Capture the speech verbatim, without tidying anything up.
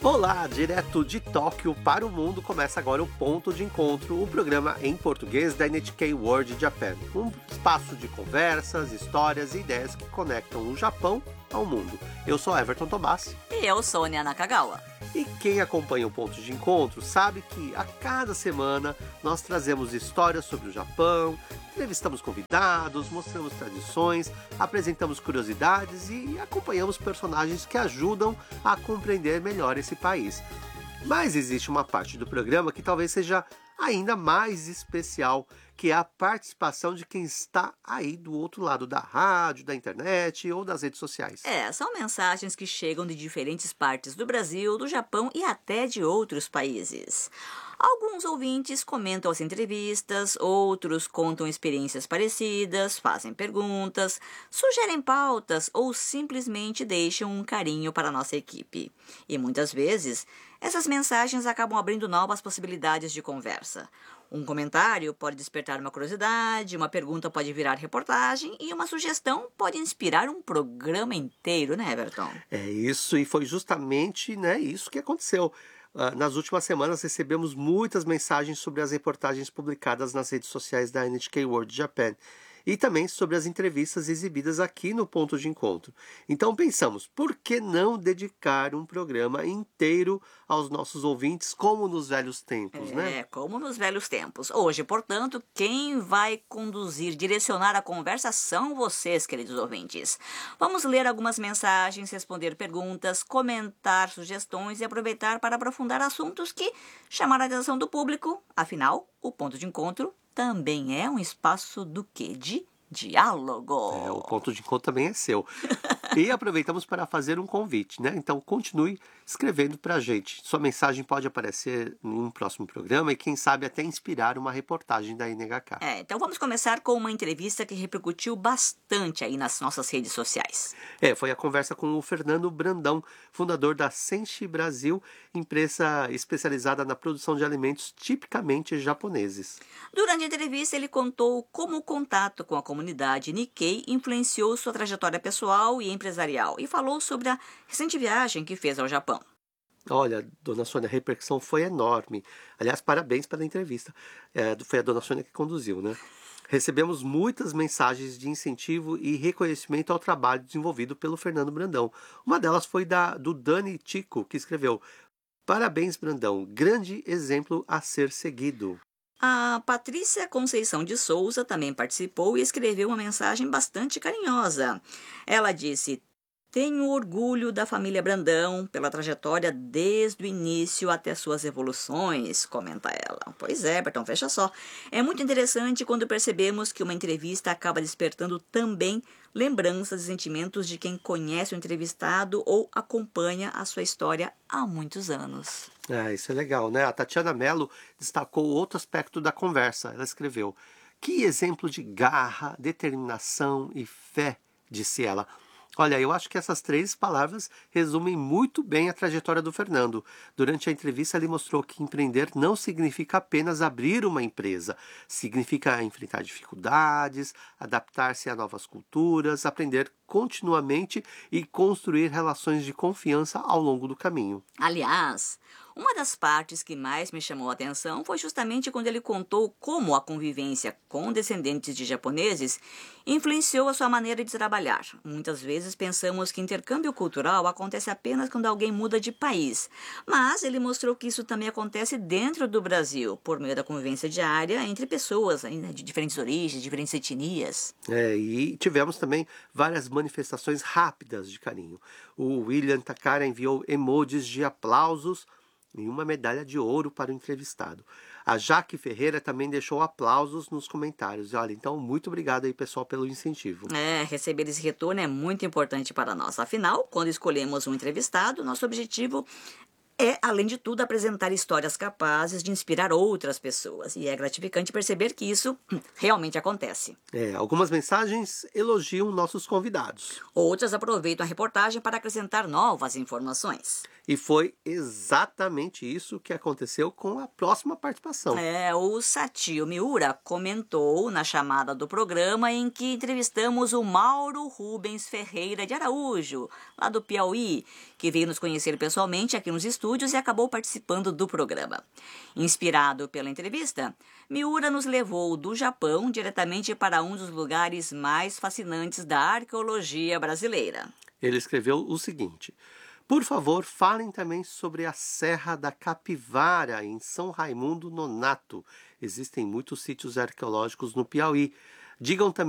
Olá, direto de Tóquio para o mundo, começa agora o Ponto de Encontro, o programa em português da N H K World Japan. Um espaço de conversas, histórias e ideias que conectam o Japão ao mundo. Eu sou Everton Tobassi. E eu sou Nia Nakagawa. E quem acompanha o Ponto de Encontro sabe que a cada semana nós trazemos histórias sobre o Japão, entrevistamos convidados, mostramos tradições, apresentamos curiosidades e acompanhamos personagens que ajudam a compreender melhor esse país. Mas existe uma parte do programa que talvez seja ainda mais especial, que é a participação de quem está aí do outro lado da rádio, da internet ou das redes sociais. É, são mensagens que chegam de diferentes partes do Brasil, do Japão e até de outros países. Alguns ouvintes comentam as entrevistas, outros contam experiências parecidas, fazem perguntas, sugerem pautas ou simplesmente deixam um carinho para a nossa equipe. E muitas vezes, essas mensagens acabam abrindo novas possibilidades de conversa. Um comentário pode despertar uma curiosidade, uma pergunta pode virar reportagem e uma sugestão pode inspirar um programa inteiro, né, Everton? É isso, e foi justamente, né, isso que aconteceu. Uh, nas últimas semanas recebemos muitas mensagens sobre as reportagens publicadas nas redes sociais da N H K World Japan e também sobre as entrevistas exibidas aqui no Ponto de Encontro. Então pensamos, por que não dedicar um programa inteiro aos nossos ouvintes, como nos velhos tempos, é, né? É, como nos velhos tempos. Hoje, portanto, quem vai conduzir, direcionar a conversa são vocês, queridos ouvintes. Vamos ler algumas mensagens, responder perguntas, comentar sugestões e aproveitar para aprofundar assuntos que chamaram a atenção do público. Afinal, o Ponto de Encontro também é um espaço do quê? De diálogo. É, o Ponto de Encontro também é seu. E aproveitamos para fazer um convite, né? Então continue escrevendo para a gente. Sua mensagem pode aparecer em um próximo programa e quem sabe até inspirar uma reportagem da N H K. É, então vamos começar com uma entrevista que repercutiu bastante aí nas nossas redes sociais. É, foi a conversa com o Fernando Brandão, fundador da Senshi Brasil, empresa especializada na produção de alimentos tipicamente japoneses. Durante a entrevista, ele contou como o contato com a comunidade Nikkei influenciou sua trajetória pessoal e empresarial e falou sobre a recente viagem que fez ao Japão. Olha, dona Sônia, a repercussão foi enorme. Aliás, parabéns pela entrevista. É, foi a dona Sônia que conduziu, né? Recebemos muitas mensagens de incentivo e reconhecimento ao trabalho desenvolvido pelo Fernando Brandão. Uma delas foi da, do Dani Tico, que escreveu: "Parabéns, Brandão, grande exemplo a ser seguido." A Patrícia Conceição de Souza também participou e escreveu uma mensagem bastante carinhosa. Ela disse: "Tenho orgulho da família Brandão pela trajetória desde o início até suas evoluções", comenta ela. Pois é, Bertão, fecha só. É muito interessante quando percebemos que uma entrevista acaba despertando também lembranças e sentimentos de quem conhece o entrevistado ou acompanha a sua história há muitos anos. É, isso é legal, né? A Tatiana Mello destacou outro aspecto da conversa. Ela escreveu: "Que exemplo de garra, determinação e fé", disse ela. Olha, eu acho que essas três palavras resumem muito bem a trajetória do Fernando. Durante a entrevista, ele mostrou que empreender não significa apenas abrir uma empresa. Significa enfrentar dificuldades, adaptar-se a novas culturas, aprender continuamente e construir relações de confiança ao longo do caminho. Aliás, uma das partes que mais me chamou a atenção foi justamente quando ele contou como a convivência com descendentes de japoneses influenciou a sua maneira de trabalhar. Muitas vezes pensamos que intercâmbio cultural acontece apenas quando alguém muda de país, mas ele mostrou que isso também acontece dentro do Brasil, por meio da convivência diária entre pessoas de diferentes origens, diferentes etnias. É, e tivemos também várias manifestações rápidas de carinho. O William Takara enviou emojis de aplausos e uma medalha de ouro para o entrevistado. A Jaque Ferreira também deixou aplausos nos comentários. Olha, então, muito obrigado aí, pessoal, pelo incentivo. É, receber esse retorno é muito importante para nós. Afinal, quando escolhemos um entrevistado, nosso objetivo é, além de tudo, apresentar histórias capazes de inspirar outras pessoas. E é gratificante perceber que isso realmente acontece. É, algumas mensagens elogiam nossos convidados. Outras aproveitam a reportagem para acrescentar novas informações. E foi exatamente isso que aconteceu com a próxima participação. É, o Satio Miura comentou na chamada do programa em que entrevistamos o Mauro Rubens Ferreira de Araújo, lá do Piauí, que veio nos conhecer pessoalmente aqui nos estúdios e acabou participando do programa. Inspirado pela entrevista, Miura nos levou do Japão diretamente para um dos lugares mais fascinantes da arqueologia brasileira. Ele escreveu o seguinte: por favor, falem também sobre a Serra da Capivara, em São Raimundo Nonato. Existem muitos sítios arqueológicos no Piauí. Digam também